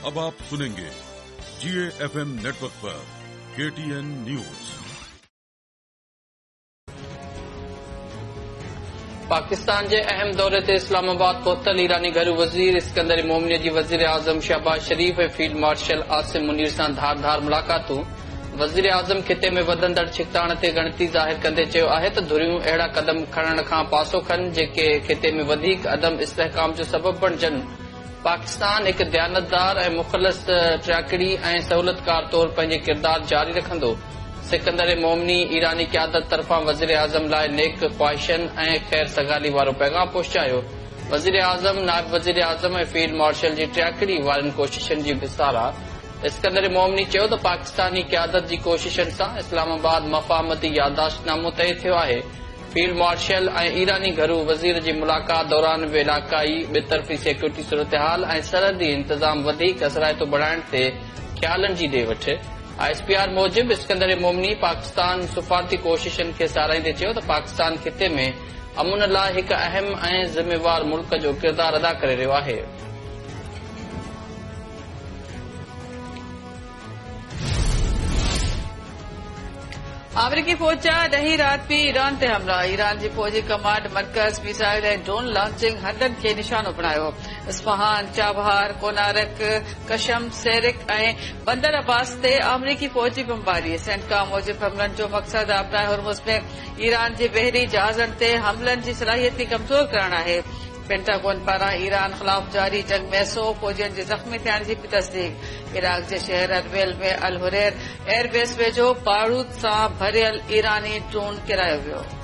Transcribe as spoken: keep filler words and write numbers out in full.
अब आप सुनेंगे जीए FM network पर केटीएन न्यूज। पाकिस्तान के अहम दौरे ते इस्लामाबाद पहुतल ईरानी घरू वज़ीर इस्कंदर मोमिनी जी वज़ीर आज़म शहबाज शरीफ ऐं फील्ड मार्शल आसिम मुनीर सां धार धार मुलाक़ातूं। वज़ीर आज़म खिते में वधंदड़ छिकताण ते गणती ज़ाहिर कंदे चयो आहे त धुरियूं अहिड़ा क़दम खणण खां पासो खनि जेके खिते में वधीक अदम इस्तेहकाम जो सबबु बणजनि। पाकिस्तान हिकु दयानतदार ऐं मुख़लिस ट्रैकड़ी ऐं सहूलियतकार तौर पंहिंजे किरदार जारी रखंदो। सिकंदर मोमिनी ईरानी क़यादत तरफ़ां वज़ीर आज़म लाइ नेक ख़्वाहिशनि ऐं ख़ैर सगाली वारो पैगाम पहुचायो। वज़ीर आज़म नायब वज़ीर आज़म ऐं फील्ड मार्शल जी ट्रैकड़ी वारनि कोशिशनि जी भिसारा। इस्कंदर मोमिनी चयो त पाकिस्तानी क़यादत जी कोशिशनि सां इस्लामाबाद मफ़ाहमती याददाश्तनामो तइ थियो आहे। फील्ड मार्शल ऐं ईरानी घरू वज़ीर जी मुलाक़ात दौरान इलाक़ाई ॿितरफ़ी सिक्योरिटी सूरतहाल ऐं सरहदी इंतज़ाम वधीक असराइतो बणाइण ते ख़्यालनि जी ॾे वठ। आईएसपीआर मूजिब इस्कंदर मोमिनी पाकिस्तान सुफ़ारती कोशिशनि खे साराईंदे चयो त पाकिस्तान खिते में अमुन लाइ हिकु अहम ऐं ज़िम्मेवार मुल्क जो किरदार अदा करे रहियो आहे। अमरीकी फौज जा ॾहीं राति भी ईरान ते हमला। ईरान जी फौजी कमांड मर्कज़ मिसाइल ऐं ड्रोन लॉन्चिंग हदनि खे निशानो बणायो। इस्फहान, चाबहार, कोनारक, कशम, सेरिक ऐं बंदर अब्बास ते अमरीकी फौजी बमबारी। सेंटका मूजिब हमलनि जो मक़सद आपना हुर्मुज़ में ईरान जे बहरी जहाज़नि ते हमलनि जी सलाहियत कमज़ोर करणु आहे। पेंटागन पारां ईरान ख़िलाफ़ जारी जंग में सौ फौजियुनि जे ज़ख़्मी थियण जी तस्दीक। इराक जे शहर अरबिल में अल हुरैर एयरबेस वेझो बारूद सां भरियल ईरानी ड्रोन किरायो वियो।